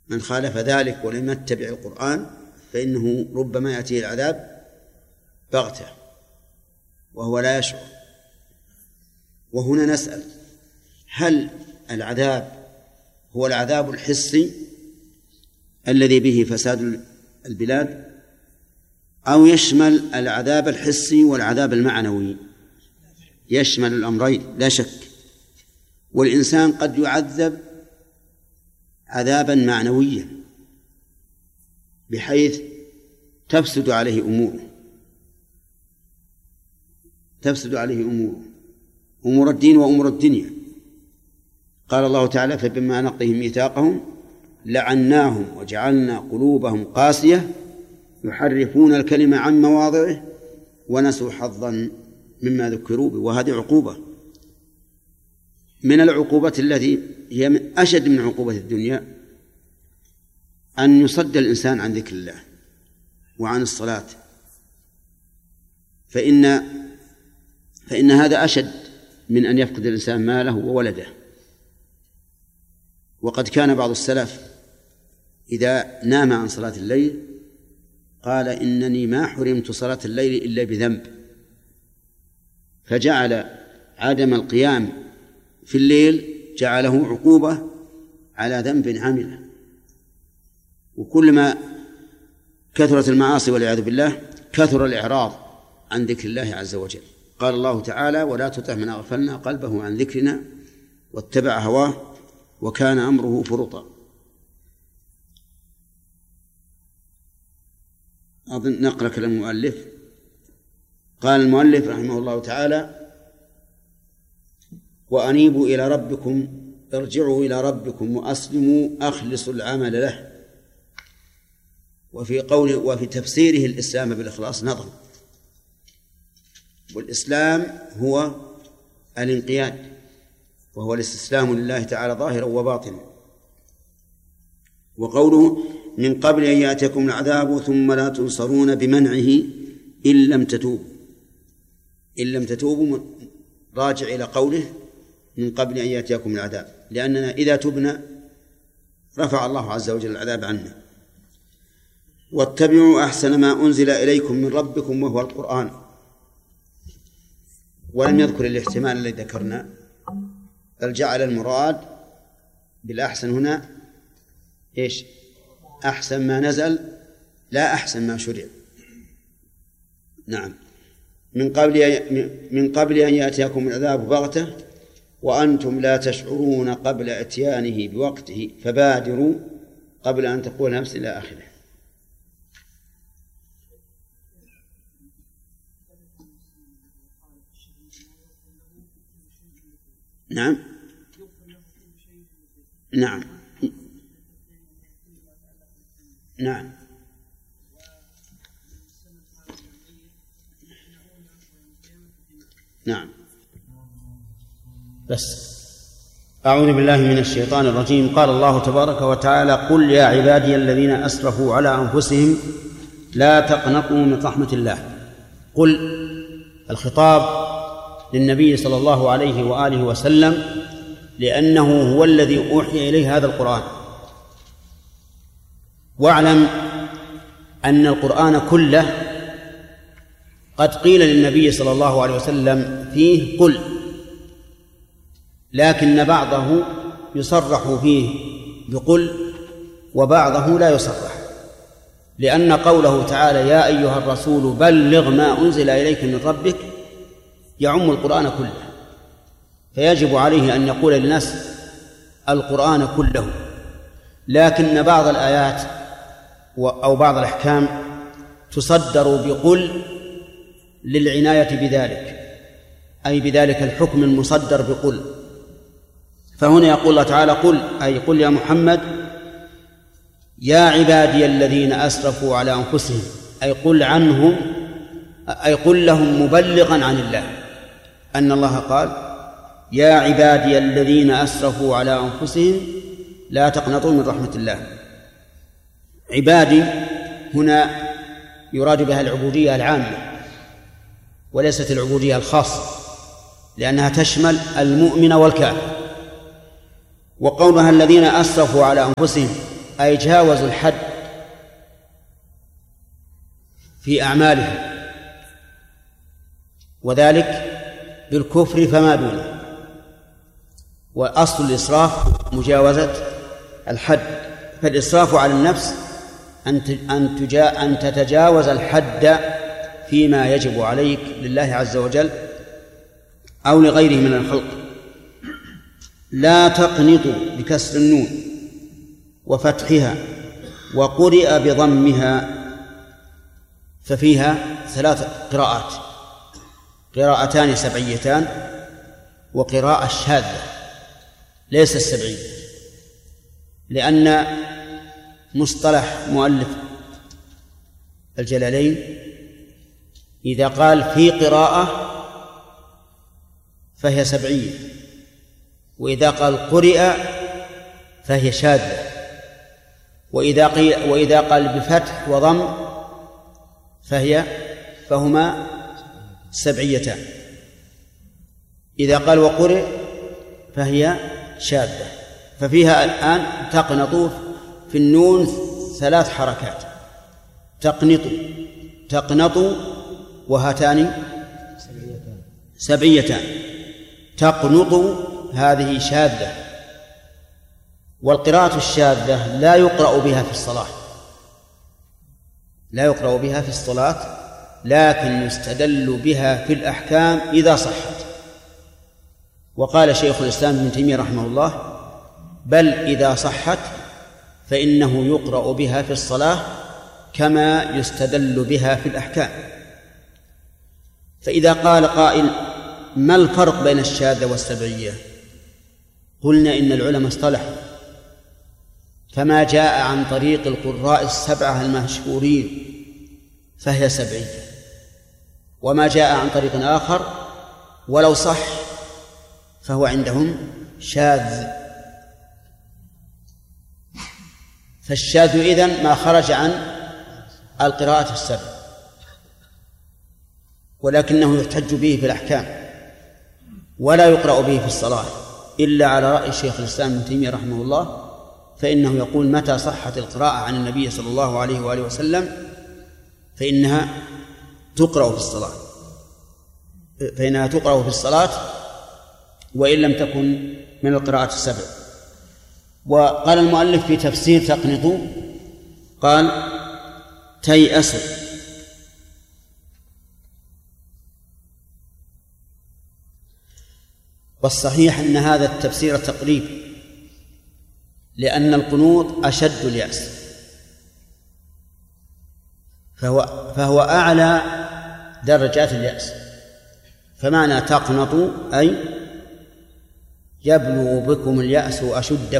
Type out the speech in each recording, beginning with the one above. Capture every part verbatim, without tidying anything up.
من خالف ذلك ولم يتبع القرآن فإنه ربما يأتيه العذاب بغتة وهو لا يشعر. وهنا نسأل: هل العذاب هو العذاب الحسي الذي به فساد البلاد، أو يشمل العذاب الحسي والعذاب المعنوي؟ يشمل الأمرين لا شك. والإنسان قد يعذب عذابا معنويا بحيث تفسد عليه أموره تفسد عليه أموره أمور الدين وأمور الدنيا. قال الله تعالى: فبما نقضهم ميثاقهم لعناهم وجعلنا قلوبهم قاسية يحرفون الكلمة عن مواضعه ونسوا حظا مما ذكروا به. وهذه عقوبة من العقوبات التي هي من أشد من عقوبة الدنيا، أن يصد الإنسان عن ذكر الله وعن الصلاة، فإن فإن هذا أشد من أن يفقد الإنسان ماله وولده. وقد كان بعض السلف إذا نام عن صلاة الليل قال: إنني ما حرمت صلاة الليل إلا بذنب، فجعل عدم القيام في الليل جعله عقوبة على ذنب عمله. وكلما كثرت المعاصي والعياذ بالله كثر الإعراض عن ذكر الله عز وجل. قال الله تعالى: ولا تطع من أغفلنا قلبه عن ذكرنا واتبع هواه وكان أمره فرطا. أظن نقرأ كلام المؤلف. قال المؤلف رحمه الله تعالى: وأنيبوا إلى ربكم، ارجعوا إلى ربكم وأسلموا أخلصوا العمل له. وفي قول وفي تفسيره الإسلام بالإخلاص نظم، والإسلام هو الانقياد وهو الاستسلام لله تعالى ظاهرا وباطنا. وقوله: من قبل أن يأتيكم العذاب ثم لا تنصرون بمنعه إن لم تتوبوا. إن لم تتوبوا راجع إلى قوله: من قبل أن يأتيكم العذاب، لأننا إذا تبنا رفع الله عز وجل العذاب عنا. واتبعوا أحسن ما أنزل إليكم من ربكم وهو القرآن. ولم يذكر الاحتمال الذي ذكرنا، بل جعل المراد بالأحسن هنا إيش؟ أحسن ما نزل لا أحسن ما شرع. نعم. من قبل من قبل أن يأتيكم العذاب بغتة وأنتم لا تشعرون قبل إتيانه بوقته فبادروا قبل أن تقول نفس إلى آخره. نعم نعم نعم نعم بس. أعوذ بالله من الشيطان الرجيم. قال الله تبارك وتعالى: قل يا عبادي الذين أسرفوا على أنفسهم لا تقنطوا من رحمة الله. قل الخطاب للنبي صلى الله عليه وآله وسلم، لأنه هو الذي أوحي إليه هذا القرآن. واعلم أن القرآن كله قد قيل للنبي صلى الله عليه وسلم فيه قل، لكن بعضه يصرح فيه بقل وبعضه لا يصرح، لأن قوله تعالى: يا أيها الرسول بلغ ما أنزل إليك من ربك يعم القرآن كله، فيجب عليه أن يقول للناس القرآن كله. لكن بعض الآيات أو بعض الأحكام تصدر بقل للعناية بذلك، أي بذلك الحكم المصدر بقل. فهنا يقول الله تعالى: قل، أي قل يا محمد يا عبادي الذين أسرفوا على أنفسهم، أي قل عنهم، أي قل لهم مبلغا عن الله أن الله قال: يا عبادي الذين أسرفوا على أنفسهم لا تقنطوا من رحمة الله. عبادي هنا يراد بها العبودية العامة وليست العبودية الخاصة، لأنها تشمل المؤمن والكافر. وقولها الذين أسرفوا على أنفسهم أي جاوزوا الحد في أعمالهم، وذلك بالكفر فما دونه. وأصل الإسراف مجاوزة الحد، فالإسراف على النفس أن تتجاوز الحد فيما يجب عليك لله عز وجل أو لغيره من الخلق. لا تقنطوا بكسر النون وفتحها، وقرئ بضمها، ففيها ثلاث قراءات: قراءتان سبعيتان وقراءة شاذة ليس السبعية، لأن مصطلح مؤلف الجلالين إذا قال في قراءة فهي سبعية، وإذا قال قرئ فهي شاذة، وإذا قيل وإذا قال بفتح وضم فهي فهما سبعيتان. إذا قال وقرئ فهي شاذة. ففيها الآن تقنطوا في النون ثلاث حركات: تقنطوا، تقنطوا، وهاتان سبعيتان. تقنطوا هذه شاذة، والقراءة الشاذة لا يقرأ بها في الصلاة، لا يقرأ بها في الصلاة، لكن يستدل بها في الأحكام إذا صحت. وقال شيخ الإسلام ابن تيمية رحمه الله: بل إذا صحت فإنه يقرأ بها في الصلاة كما يستدل بها في الأحكام. فإذا قال قائل: ما الفرق بين الشاذة والسبعية؟ قلنا إن العلماء اصطلحوا، فما جاء عن طريق القراء السبعة المشهورين فهي سبعية، وما جاء عن طريق آخر ولو صح فهو عندهم شاذ. فالشاذ إذن ما خرج عن القراءة السبع، ولكنه يحتج به في الأحكام ولا يقرأ به في الصلاة إلا على رأي شيخ الإسلام ابن تيمية رحمه الله، فإنه يقول: متى صحت القراءة عن النبي صلى الله عليه وآله وسلم فإنها تقرأ في الصلاة، فإنها تقرأ في الصلاة وإن لم تكن من القراءة السبع. وقال المؤلف في تفسير تقنطوا قال: تيأسوا، والصحيح أن هذا التفسير تقريب، لأن القنوط أشد اليأس، فهو, فهو أعلى درجات اليأس. فمعنى تقنطوا أي يبلغ بكم اليأس أشده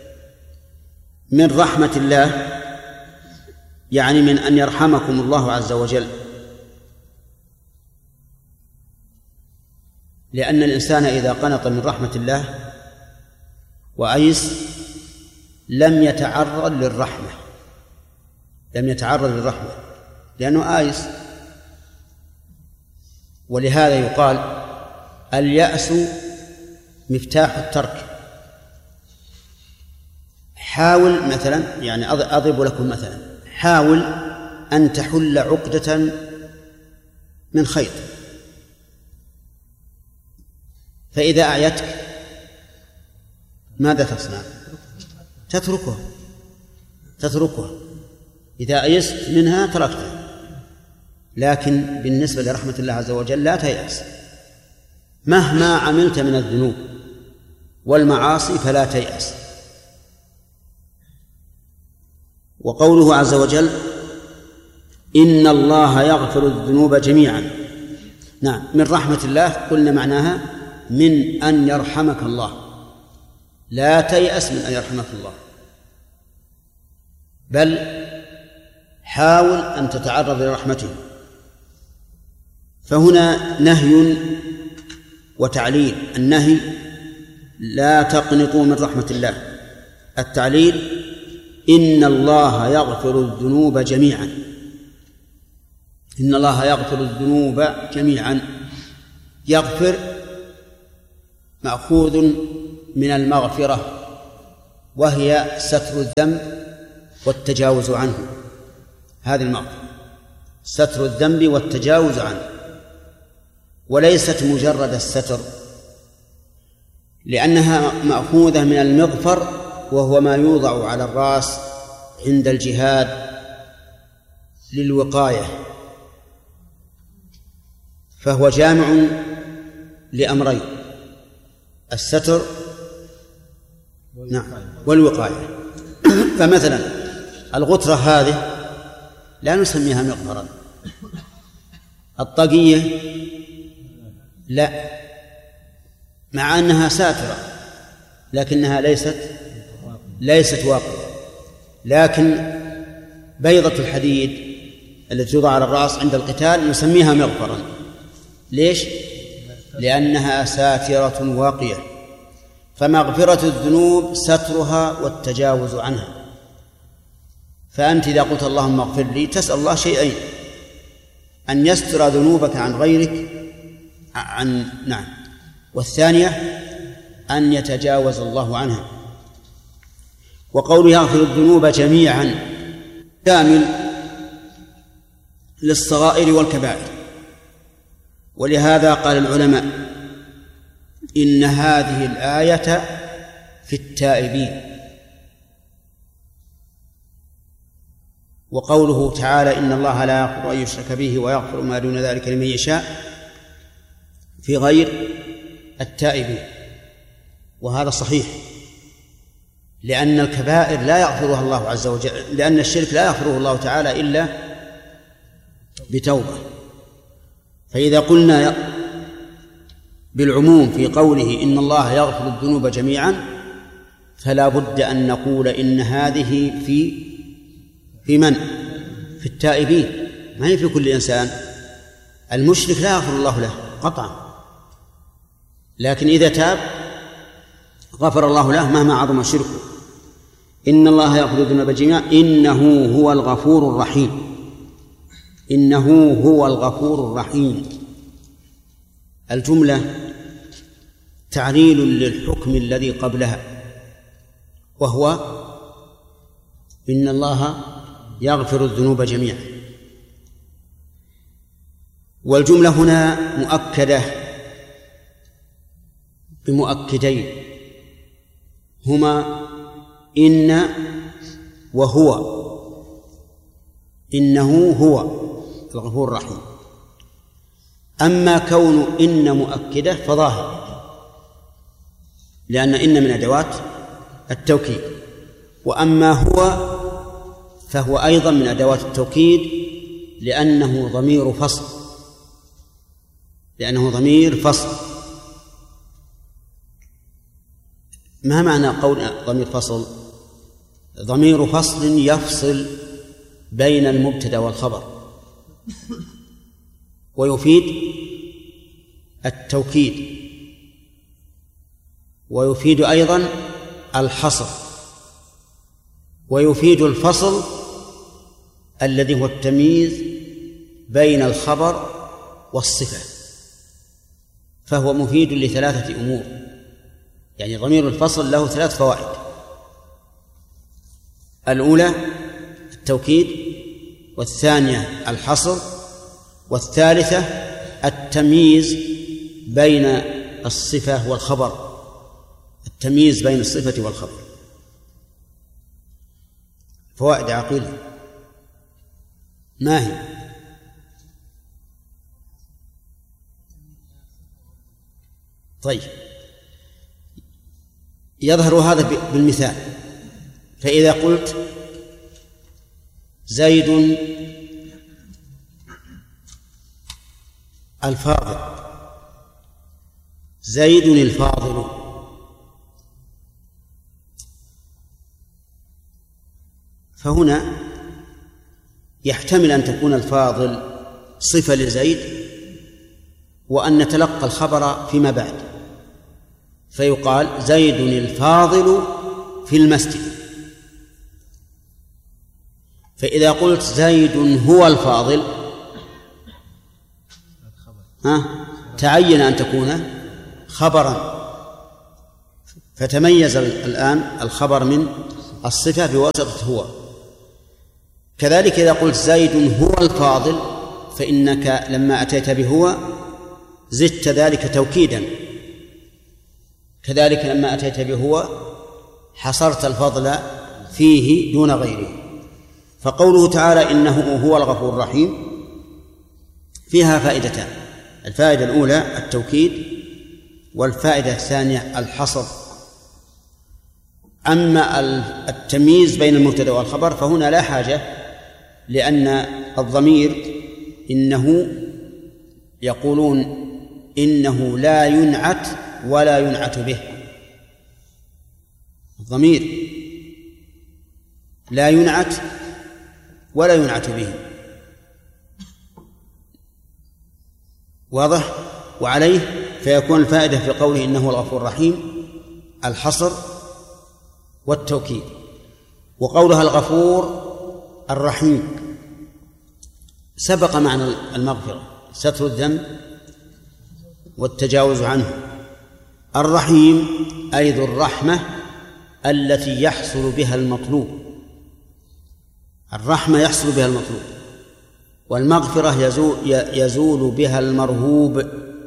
من رحمة الله، يعني من أن يرحمكم الله عز وجل، لأن الإنسان إذا قنط من رحمة الله وأيس لم يتعرض للرحمة، لم يتعرض للرحمة لأنه آيس. ولهذا يقال: اليأس مفتاح الترك. حاول مثلا، يعني أضرب لكم مثلا، حاول أن تحل عقدة من خيط، فإذا أعيتك ماذا تصنع؟ تتركها تتركها إذا أيست منها تركتها. لكن بالنسبة لرحمة الله عز وجل لا تيأس، مهما عملت من الذنوب والمعاصي فلا تيأس. وقوله عز وجل: إن الله يغفر الذنوب جميعا، نعم، من رحمة الله قلنا معناها من أن يرحمك الله، لا تيأس من أن يرحمك الله، بل حاول أن تتعرض لرحمته. فهنا نهي وتعليل. النهي: لا تقنطوا من رحمة الله. التعليل: إن الله يغفر الذنوب جميعا، إن الله يغفر الذنوب جميعا. يغفر مأخوذ من المغفرة، وهي ستر الذنب والتجاوز عنه، هذه المغفرة، ستر الذنب والتجاوز عنه، وليست مجرد الستر، لأنها مأخوذة من المغفر، وهو ما يوضع على الرأس عند الجهاد للوقاية، فهو جامع لأمرين: الستر نعم والوقاية. فمثلا الغترة هذه لا نسميها مغفرا، الطاقية لا، مع أنها ساترة لكنها ليست ليست واقية. لكن بيضة الحديد التي توضع على الرأس عند القتال نسميها مغفرا. ليش؟ لأنها ساترة واقية. فمغفرة الذنوب سترها والتجاوز عنها. فأنت إذا قلت اللهم اغفر لي تسأل الله شيئين: أن يستر ذنوبك عن غيرك عن نعم، والثانية أن يتجاوز الله عنها. وقوله يغفر الذنوب جميعا كامل للصغائر والكبائر. ولهذا قال العلماء إن هذه الآية في التائبين. وقوله تعالى إن الله لا يغفر أن يشرك به ويغفر ما دون ذلك لمن يشاء في غير التائبين، وهذا صحيح، لأن الكبائر لا يغفرها الله عز وجل، لأن الشرك لا يغفره الله تعالى إلا بتوبة. فإذا قلنا بالعموم في قوله إن الله يغفر الذنوب جميعا فلا بد أن نقول إن هذه في في من؟ في التائبين، ما هي في كل إنسان. المشرك لا يغفر الله له قطعا، لكن إذا تاب غفر الله له مهما عظم شركه. إن الله يغفر الذنوب جميعا إنه هو الغفور الرحيم. إنه هو الغفور الرحيم. الجملة تعليل للحكم الذي قبلها، وهو إن الله يغفر الذنوب جميعا. والجملة هنا مؤكدة بمؤكدين هما إن وهو. إنه هو الغفور الرحيم. أما كون إن مؤكدة فظاهر، لأن إن من أدوات التوكيد، وأما هو فهو أيضا من أدوات التوكيد لأنه ضمير فصل لأنه ضمير فصل. ما معنى قول ضمير فصل؟ ضمير فصل يفصل بين المبتدأ والخبر، ويفيد التوكيد، ويفيد أيضا الحصر، ويفيد الفصل الذي هو التمييز بين الخبر والصفة، فهو مفيد لثلاثة أمور. يعني ضمير الفصل له ثلاث فوائد: الأولى التوكيد، والثانية الحصر، والثالثة التمييز بين الصفة والخبر، التمييز بين الصفة والخبر. فوائد عقيلة ما هي؟ طيب، يظهر هذا بالمثال. فإذا قلت زيد الفاضل، زيد الفاضل، فهنا يحتمل أن تكون الفاضل صفة لزيد، وأن نتلقى الخبر فيما بعد، فيقال زيد الفاضل في المسجد. فإذا قلت زيد هو الفاضل ها تعين أن تكون خبرا، فتميز الآن الخبر من الصفة بواسطة هو. كذلك إذا قلت زيد هو الفاضل فإنك لما أتيت بهو زدت ذلك توكيدا، كذلك لما أتيت بهو حصرت الفضل فيه دون غيره. فقوله تعالى إنه هو الغفور الرحيم فيها فائدتان: الفائدة الأولى التوكيد، والفائدة الثانية الحصر. أما التمييز بين المبتدأ والخبر فهنا لا حاجة، لأن الضمير إنه يقولون إنه لا ينعت ولا ينعت به، الضمير لا ينعت ولا ينعت به، واضح؟ وعليه فيكون الفائدة في قوله إنه الغفور الرحيم الحصر والتوكيد. وقولها الغفور الرحيم سبق معنى المغفرة، ستر الذنب والتجاوز عنه. الرحيم أي ذو الرحمة التي يحصل بها المطلوب، الرحمة يحصل بها المطلوب، والمغفرة يزول, يزول بها المرهوب.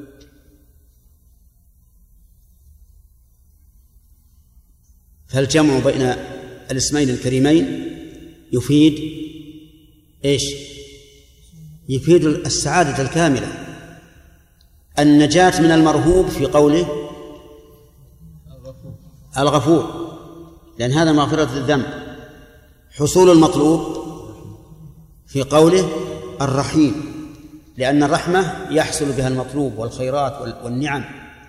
فالجمع بين الاسمين الكريمين يفيد إيش؟ يفيد السعادة الكاملة، النجاة من المرهوب في قوله الغفور لأن هذا مغفرة الذنب، حصول المطلوب في قوله الرحيم لأن الرحمة يحصل بها المطلوب والخيرات والنعم.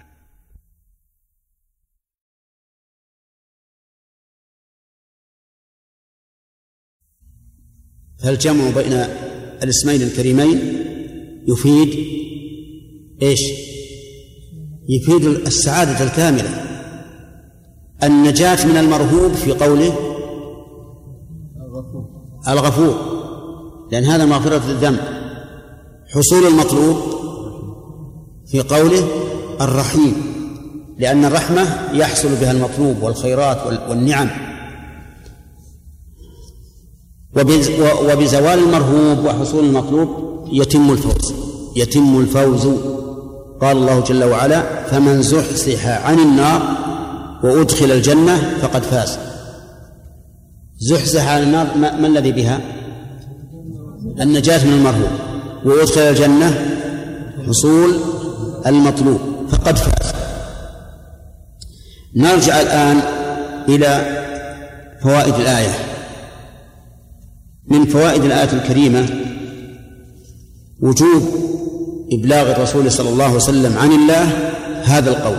فالجمع بين الاسمين الكريمين يفيد إيش؟ يفيد السعادة الكاملة، النجاة من المرهوب في قوله الغفور لأن هذا مغفرة الذنب، حصول المطلوب في قوله الرحيم لأن الرحمة يحصل بها المطلوب والخيرات والنعم. وبزوال المرهوب وحصول المطلوب يتم الفوز يتم الفوز قال الله جل وعلا: فمن زحزح عن النار وأدخل الجنة فقد فاز. زحزح عن النار ما الذي بها؟ النجاة من المرهوب، وأدخل الجنة حصول المطلوب فقد فاز. نرجع الآن إلى فوائد الآية. من فوائد الآية الكريمة وجوب إبلاغ الرسول صلى الله عليه وسلم عن الله هذا القول،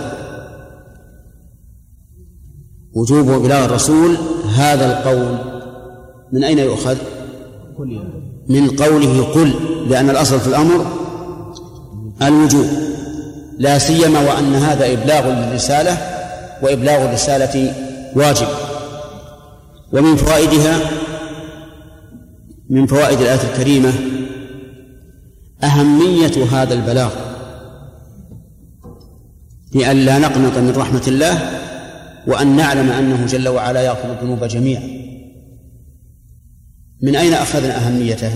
وجوب إبلاغ الرسول هذا القول. من أين يؤخذ؟ من قوله قل، لأن الأصل في الأمر الوجوب، لا سيما وأن هذا إبلاغ للرسالة، وإبلاغ الرسالة واجب. ومن فوائدها من فوائد الآية الكريمة أهمية هذا البلاغ، بأن لا نقنط من رحمة الله، وأن نعلم أنه جل وعلا يغفر الذنوب جميعا. من أين أخذنا أهميته؟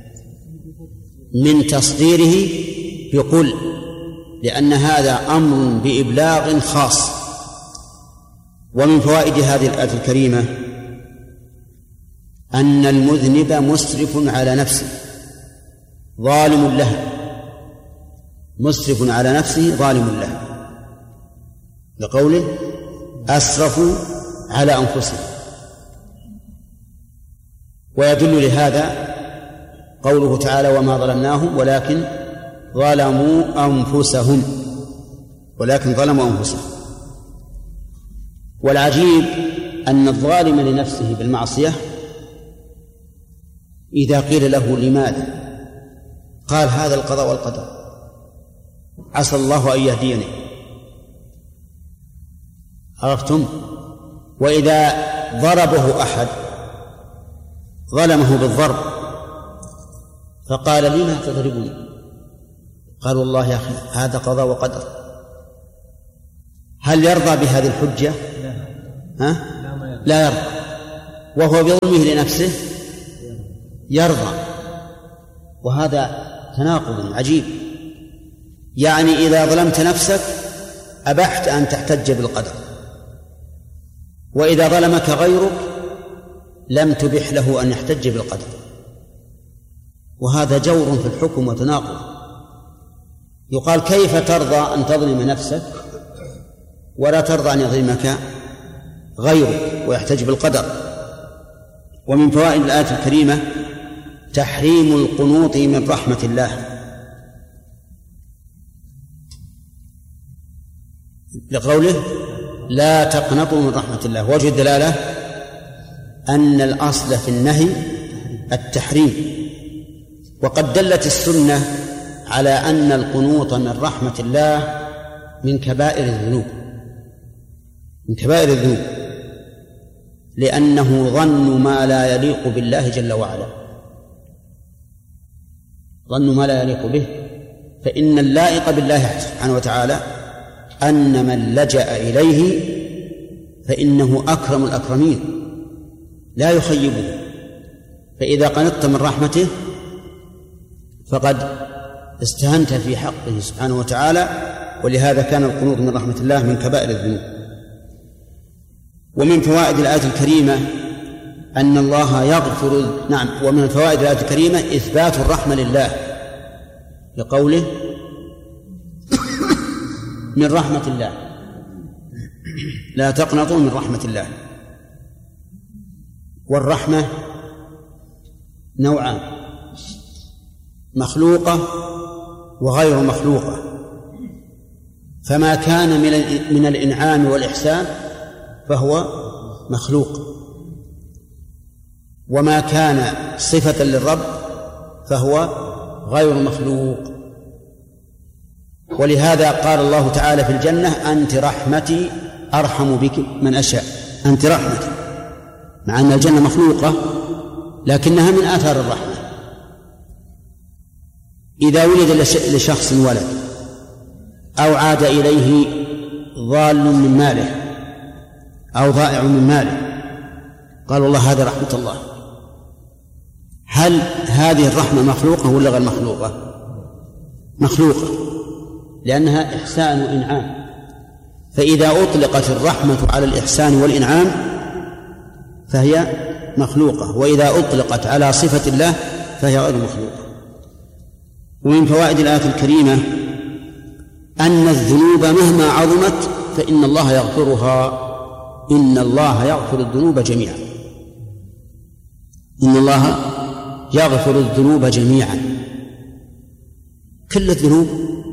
من تصديره بقل، لأن هذا أمر بإبلاغ خاص. ومن فوائد هذه الآية الكريمة أن المذنب مسرف على نفسه ظالم له، مسرف على نفسه ظالم له، لقوله أسرفوا على أنفسهم. ويدل لهذا قوله تعالى: وما ظلمناهم ولكن ظلموا أنفسهم ولكن ظلموا أنفسهم. والعجيب أن الظالم لنفسه بالمعصية إذا قيل له لماذا قال: هذا القضاء والقدر، عسى الله أن يهديني. عرفتم؟ وإذا ضربه أحد ظلمه بالضرب فقال: لما تضربني؟ قال: والله يا أخي هذا قضاء وقدر. هل يرضى بهذه الحجة؟ ها؟ لا يرضى، وهو بظلمه لنفسه يرضى، وهذا تناقض عجيب. يعني إذا ظلمت نفسك أبحت أن تحتج بالقدر، وإذا ظلمك غيرك لم تبح له أن يحتج بالقدر، وهذا جور في الحكم وتناقض. يقال كيف ترضى أن تظلم نفسك ولا ترضى أن يظلمك غيرك ويحتج بالقدر؟ ومن فوائد الآية الكريمة تحريم القنوط من رحمة الله، لقوله لا تقنطوا من رحمة الله. وجه الدلالة أن الأصل في النهي التحريم، وقد دلت السنة على أن القنوط من رحمة الله من كبائر الذنوب، من كبائر الذنوب، لأنه ظن ما لا يليق بالله جل وعلا، ظن ما لا يليق به. فإن اللائق بالله سبحانه وتعالى أن من لجأ إليه فإنه أكرم الأكرمين لا يخيبه، فإذا قنطت من رحمته فقد استهنت في حقه سبحانه وتعالى، ولهذا كان القنوط من رحمة الله من كبائر الذنوب. ومن فوائد الآية الكريمة أن الله يغفر، نعم، ومن فوائد الآية الكريمة إثبات الرحمة لله لقوله من رحمة الله، لا تقنطوا من رحمة الله. والرحمة نوعان، مخلوقة وغير مخلوقة، فما كان من الإنعام والإحسان فهو مخلوق، وما كان صفة للرب فهو غير مخلوق. ولهذا قال الله تعالى في الجنة أنت رحمتي أرحم بك من أشاء، أنت رحمتي، مع أن الجنة مخلوقة لكنها من آثار الرحمة. إذا ولد لشخص ولد أو عاد إليه ضال من ماله أو ضائع من ماله قال الله هذه رحمة الله. هل هذه الرحمة مخلوقة ولا غير مخلوقة؟ مخلوقة، لأنها إحسان وإنعام. فإذا أطلقت الرحمة على الإحسان والإنعام فهي مخلوقة، وإذا أطلقت على صفة الله فهي غير مخلوقة. ومن فوائد الآية الكريمة أن الذنوب مهما عظمت فإن الله يغفرها، إن الله يغفر الذنوب جميعا، إن الله يغفر الذنوب جميعا، كل الذنوب.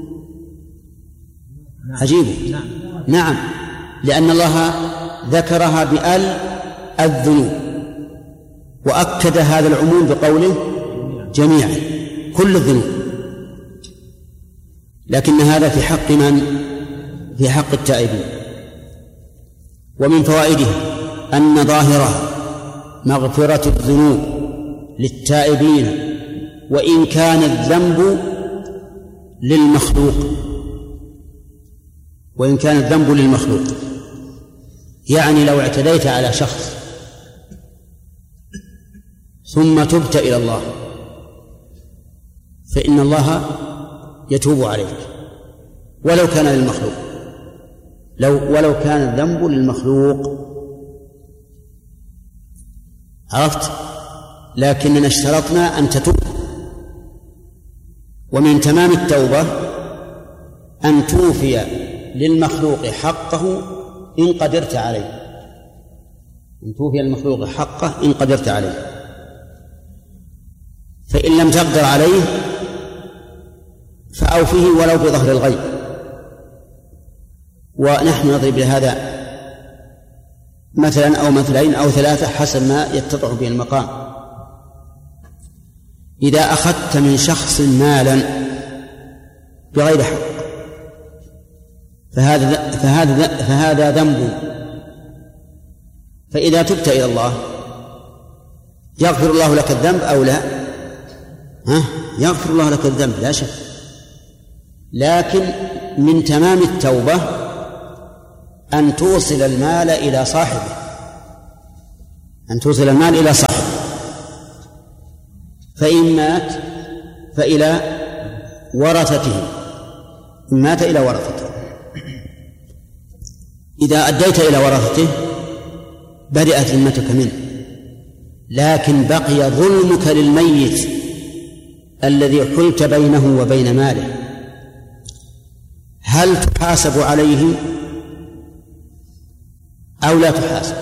عجيب. نعم، لأن الله ذكرها بأل الذنوب، وأكد هذا العموم بقوله جميعا، كل الذنوب. لكن هذا في حق من؟ في حق التائبين. ومن فوائده أن ظاهرها مغفرة الذنوب للتائبين وإن كان الذنب للمخلوق، وإن كان الذنب للمخلوق. يعني لو اعتديت على شخص ثم تبت إلى الله فإن الله يتوب عليك ولو كان للمخلوق، لو ولو كان الذنب للمخلوق، عرفت؟ لكننا اشترطنا أن تتوب. ومن تمام التوبة أن توفي للمخلوق حقه إن قدرت عليه، أن توفي للمخلوق حقه إن قدرت عليه. فإن لم تقدر عليه فأوفيه ولو بظهر الغيب. ونحن نضرب لهذا مثلا أو مثلين أو ثلاثة حسب ما يتضح به المقام. إذا أخذت من شخص مالا بغير حق فهذا فهذا فهذا ذنب، فإذا تبت إلى الله يغفر الله لك الذنب أو لا؟ ها؟ يغفر الله لك الذنب لا شك، لكن من تمام التوبة أن توصل المال إلى صاحبه، أن توصل المال إلى صاحبه. فإن مات فإلى ورثته، إن مات إلى ورثته. إذا أديت إلى ورثته برئت ذمتك منه، لكن بقي ظلمك للميت الذي حلت بينه وبين ماله. هل تحاسب عليه أو لا تحاسب؟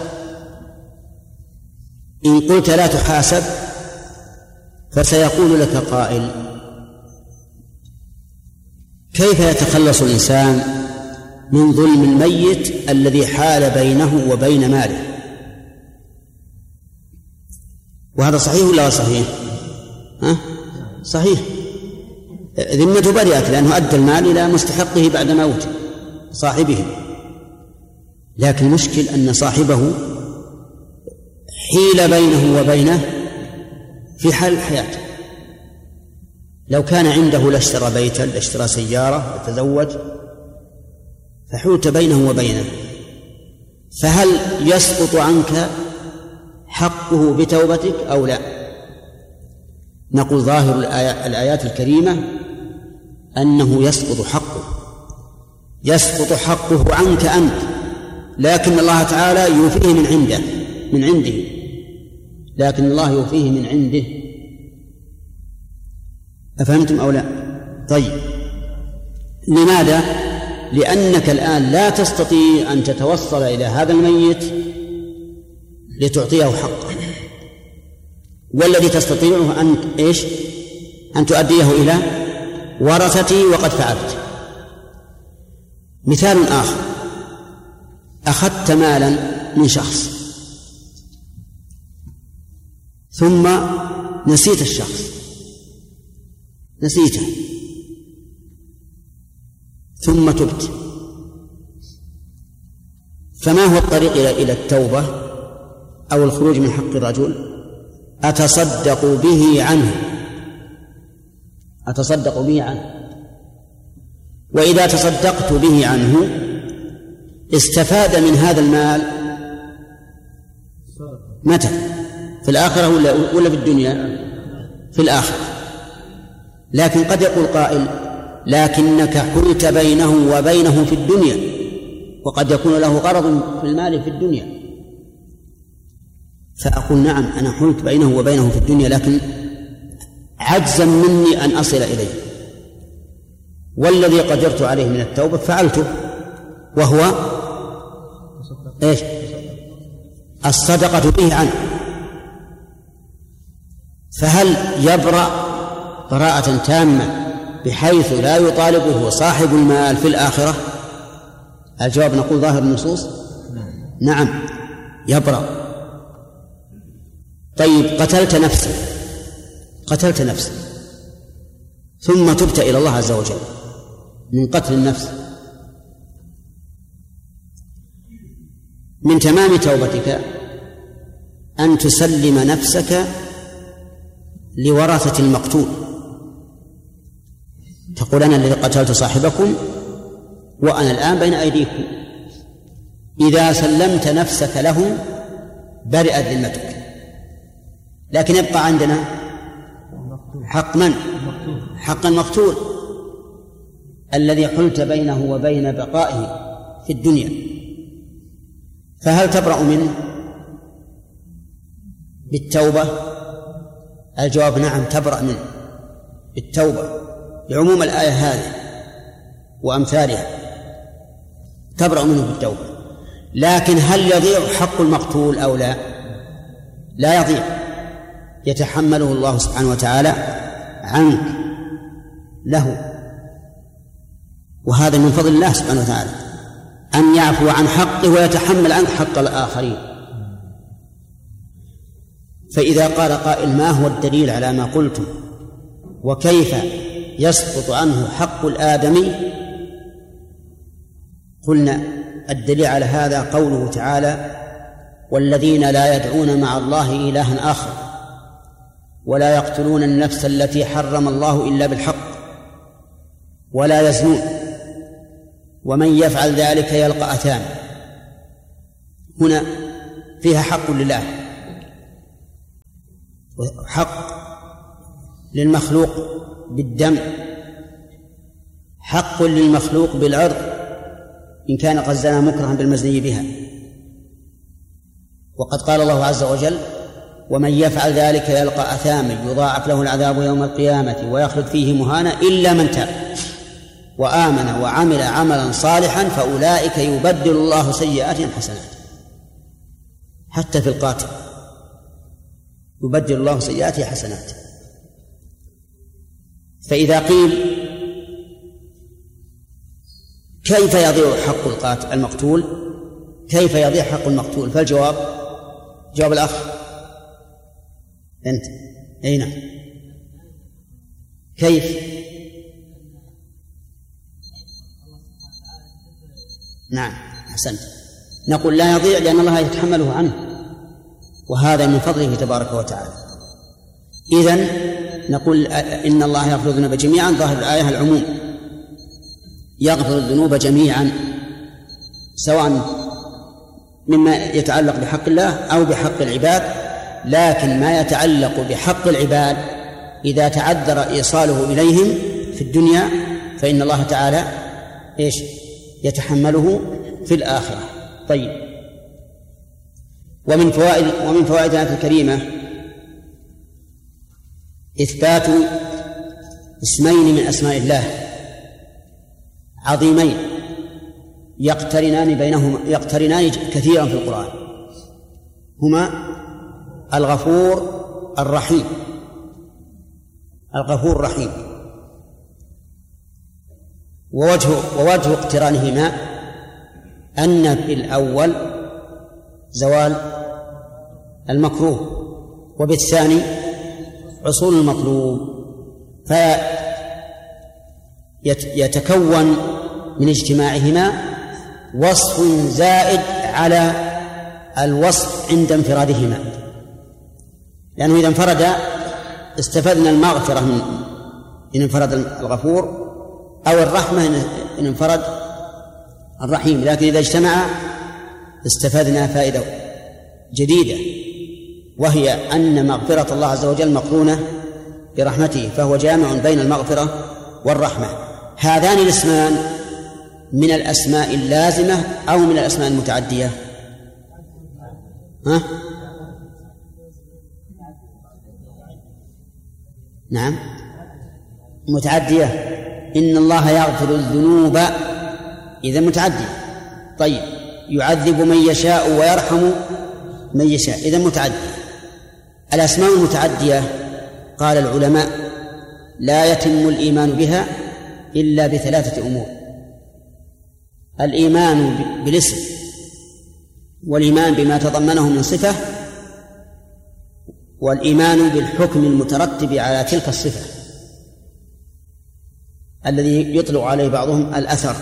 إن قلت لا تحاسب فسيقول لك قائل: كيف يتخلص الإنسان من ظلم الميت الذي حال بينه وبين ماله؟ وهذا صحيح ولا صحيح؟ ها؟ صحيح، ذمته برئت لأنه أدى المال إلى مستحقه بعد موت صاحبه. لكن المشكل أن صاحبه حيل بينه وبينه في حال حياته. لو كان عنده لاشترى بيتا، لاشترى سيارة، لتزوج، فحولت بينه وبينه، فهل يسقط عنك حقه بتوبتك أو لا؟ نقول ظاهر الآيات الكريمة أنه يسقط حقه، يسقط حقه عنك أنت، لكن الله تعالى يوفيه من عنده من عنده لكن الله يوفيه من عنده. أفهمتم أو لا؟ طيب، لماذا؟ لأنك الآن لا تستطيع أن تتوصل إلى هذا الميت لتعطيه حقه، والذي تستطيعه أن إيش؟ أن تؤديه إلى ورثته، وقد فعلت. مثال آخر: أخذت مالا من شخص ثم نسيت الشخص، نسيته ثم تبت، فما هو الطريق إلى التوبة أو الخروج من حق الرجل؟ أتصدق به عنه، أتصدق به عنه. وإذا تصدقت به عنه استفاد من هذا المال متى؟ في الآخرة ولا ولا في الدنيا؟ في الآخرة. لكن قد يقول قائل: لكنك حلت بينه وبينه في الدنيا، وقد يكون له غرض في المال في الدنيا. فأقول: نعم، أنا حلت بينه وبينه في الدنيا، لكن عجزا مني أن أصل إليه، والذي قدرت عليه من التوبة فعلته، وهو إيش؟ الصدقة به عنه. فهل يبرأ براءة تامة بحيث لا يطالبه صاحب المال في الآخرة؟ الجواب نقول ظاهر النصوص نعم يبرأ. طيب، قتلت نفسا قتلت نفسا ثم تبت إلى الله عز وجل من قتل النفس، من تمام توبتك أن تسلم نفسك لورثة المقتول، تقول: أنا الذي قتلت صاحبكم وأنا الآن بين أيديكم. إذا سلمت نفسك لهم برئت ذمتك، لكن يبقى عندنا حق من؟ حق المقتول الذي حلت بينه وبين بقائه في الدنيا. فهل تبرأ منه بالتوبة؟ الجواب نعم، تبرأ منه بالتوبة لعموم الآية هذه وأمثالها، تبرأ منه بالتوبة. لكن هل يضيع حق المقتول أو لا؟ لا يضيع، يتحمله الله سبحانه وتعالى عنك له، وهذا من فضل الله سبحانه وتعالى أن يعفو عن حقه ويتحمل عنك حق الآخرين. فإذا قال قائل: ما هو الدليل على ما قلتم؟ وكيف يسقط عنه حق الآدمي؟ قلنا: الدليل على هذا قوله تعالى: والذين لا يدعون مع الله إلها آخر ولا يقتلون النفس التي حرم الله إلا بالحق ولا يزنون ومن يفعل ذلك يلقى أثاما. هنا فيها حق لله، حق للمخلوق بالدم، حق للمخلوق بالعرض إن كان قد زنى مكرها بالمزني بها. وقد قال الله عز وجل: ومن يفعل ذلك يلقى أثاما يضاعف له العذاب يوم القيامة ويخلد فيه مهانا إلا من تاب وآمن وعمل عملا صالحا فأولئك يبدل الله سيئاتهم حسنات. حتى في القاتل يبدل الله سيئاته حسنات. فإذا قيل كيف يضيع حق القاتل المقتول كيف يضيع حق المقتول؟ فالجواب جواب الأخ أنت أي نعم. كيف؟ نعم أحسنت. نقول لا يضيع لأن الله يتحمله عنه، وهذا من فضله تبارك وتعالى. إذن نقول إن الله يغفر الذنوب جميعا، ظاهر الآية العموم، يغفر الذنوب جميعا سواء مما يتعلق بحق الله أو بحق العباد، لكن ما يتعلق بحق العباد إذا تعذر إيصاله إليهم في الدنيا فإن الله تعالى إيش يتحمله في الآخرة. طيب، ومن فوائد ومن فوائد الآية الكريمة إثبات اسمين من أسماء الله عظيمين يقترنان بينهما يقترنان كثيرا في القرآن، هما الغفور الرحيم. الغفور الرحيم ووجه ووجه اقترانهما أن في الأول زوال المكروه وبالثاني حصول المطلوب، فيتكون من اجتماعهما وصف زائد على الوصف عند انفرادهما، لأنه إذا انفرد استفدنا المغفرة من إن انفرد الغفور، أو الرحمة إن انفرد الرحيم، لكن إذا اجتمع استفدنا فائدة جديدة، وهي أن مغفرة الله عز وجل مقرونة برحمته، فهو جامع بين المغفرة والرحمة. هذان الاسمان من الأسماء اللازمة أو من الأسماء المتعدية؟ ها؟ نعم متعدية. إن الله يغفر الذنوب إذا متعدي. طيب، يعذب من يشاء ويرحم من يشاء إذا متعدي. الأسماء المتعدية قال العلماء لا يتم الإيمان بها إلا بثلاثة أمور: الإيمان بالاسم، والإيمان بما تضمنه من صفة، والإيمان بالحكم المترتب على تلك الصفة الذي يطلق عليه بعضهم الأثر.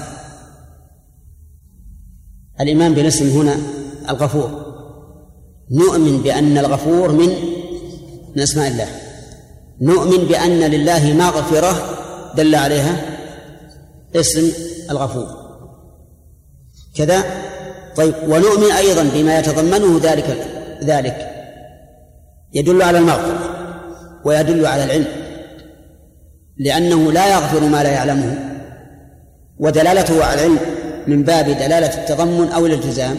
الإيمان بالاسم هنا الغفور، نؤمن بأن الغفور من من أسماء الله، نؤمن بأن لله مغفرة دل عليها اسم الغفور كذا. طيب، ونؤمن أيضا بما يتضمنه ذلك ذلك يدل على المغفرة ويدل على العلم، لأنه لا يغفر ما لا يعلمه، ودلالته على العلم من باب دلالة التضمن أو الالتزام.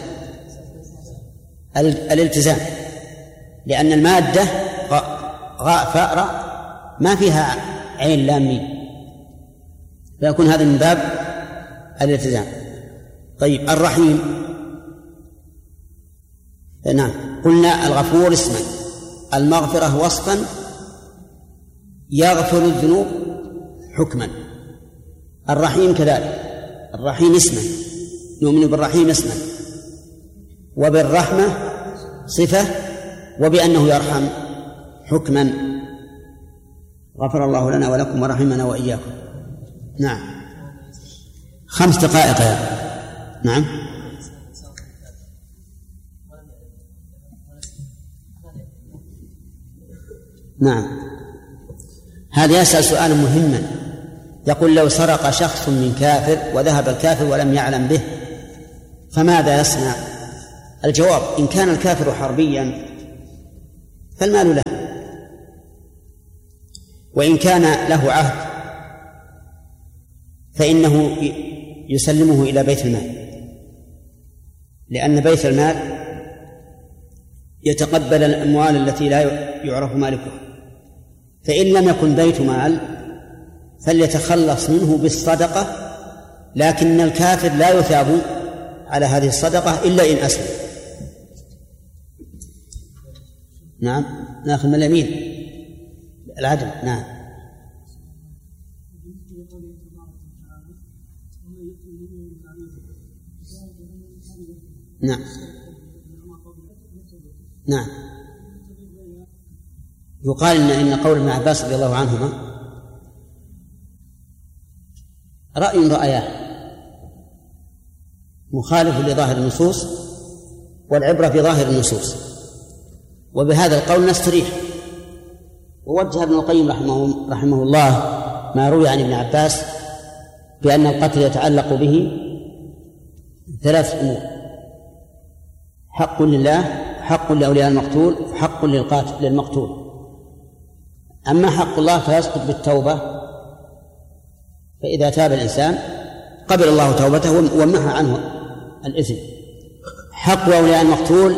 الالتزام، لأن المادة غاء فاء راء ما فيها عين لام ميم، فيكون هذا من باب الالتزام. طيب، الرحيم، نعم قلنا الغفور اسما، المغفرة وصفا، يغفر الذنوب حكما. الرحيم كذلك، الرحيم اسما، نؤمن بالرحيم اسما، وبالرحمة صفة، وبأنه يرحم حكما. غفر الله لنا ولكم ورحمنا وإياكم. نعم، خمس دقائق يا. نعم، نعم. هذا يسأل سؤالا مهما، يقول: لو سرق شخص من كافر وذهب الكافر ولم يعلم به فماذا يصنع؟ الجواب: إن كان الكافر حربيا فالمال له، وإن كان له عهد فإنه يسلمه إلى بيت المال، لأن بيت المال يتقبل الأموال التي لا يعرف مالكها، فإن لم يكن بيت مال فليتخلص منه بالصدقة، لكن الكافر لا يثاب على هذه الصدقة إلا إن أسلم. نعم، ناخذ من اليمين العدل. نعم. نعم نعم يقال إن إن قول ابن عباس رضي الله عنهما رأي رأياه مخالف لظاهر النصوص، والعبرة بظاهر النصوص، وبهذا القول نستريح. ووجه ابن القيم رحمه, رحمه الله ما روي عن ابن عباس بأن القتل يتعلق به ثلاث أمور: حق لله، حق لأولياء المقتول، وحق للقاتل للمقتول. أما حق الله فيسقط بالتوبة، فإذا تاب الإنسان قبل الله توبته ومنح عنه الإثم. حق أولياء المقتول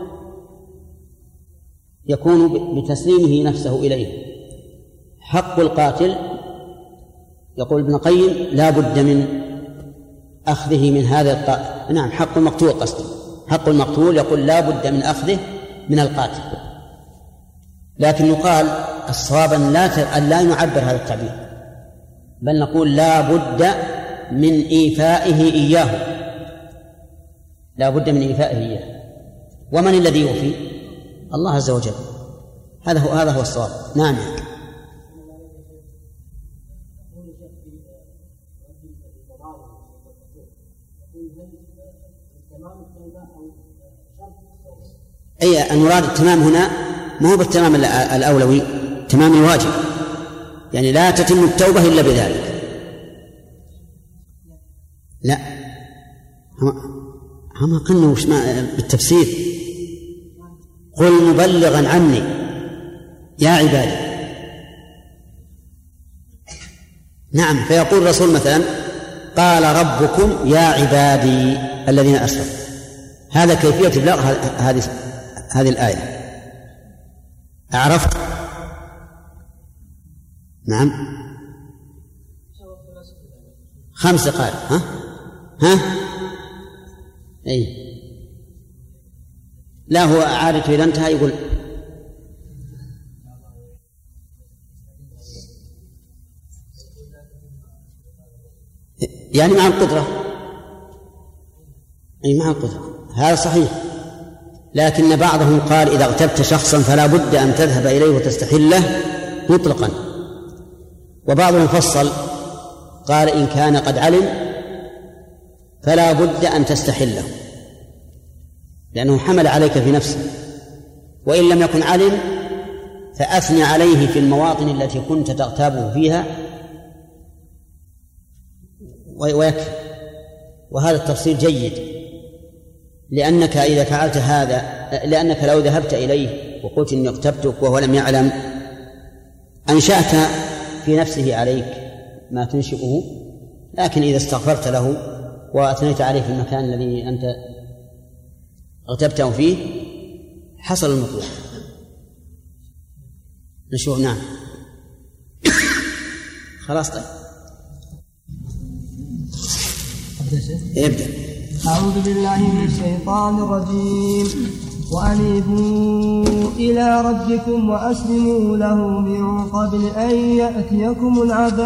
يكون بتسليمه نفسه إليه. حق القاتل يقول ابن القيم لا بد من أخذه من هذا القاتل. نعم، حق المقتول قصده، حق المقتول يقول لا بد من أخذه من القاتل، لكن يقال الصواب أن لا أن لا نعبر هذا التعبير، بل نقول لا بد من إيفائه إياه، لا بد من إيفائه إياه. ومن الذي يوفي؟ الله عز وجل. هذا هو هذا هو الصواب. نعم. أي المراد التمام هنا ما هو بالتمام الأولوي، تمام الواجب، يعني لا تتم التوبة إلا بذلك. لا، هم قلنا وش بالتفسير: قل مبلغا عني يا عبادي. نعم، فيقول الرسول مثلا: قال ربكم يا عبادي الذين أسرفوا. هذا كيفية إبلاغ هذه هذه الآية. أعرفت؟ نعم، خمسة قال. ها ها أي لا، هو عادته إذا انتهى يقول يعني مع القدرة، أي مع القدرة، هذا صحيح. لكن بعضهم قال إذا اغتبت شخصا فلا بد أن تذهب إليه وتستحله مطلقا، وبعضهم فصل قال إن كان قد علم فلا بد أن تستحله لأنه حمل عليك في نفسه، وإن لم يكن علم فأثني عليه في المواطن التي كنت تغتابه فيها ويكفي. وهذا التفصيل جيد، لأنك إذا فعلت هذا، لأنك لو ذهبت إليه وقلت إني اغتبتك وهو لم يعلم أنشأت في نفسه عليك ما تنشئه، لكن إذا استغفرت له وأثنيت عليه في المكان الذي أنت اغتبته فيه حصل المطلوب. نشوف. نعم، خلاص. طيب ابدأ. أعوذ بالله من الشيطان الرجيم. وأنيبوا إلى ربكم وأسلموا له من قبل أن يأتيكم العذاب